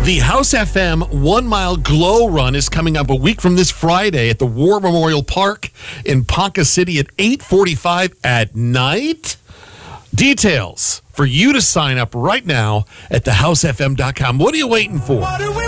The House FM 1 Mile Glow Run is coming up a week from this Friday at the War Memorial Park in Ponca City at 8:45 at night. Details for you to sign up right now at thehousefm.com. What are you waiting for?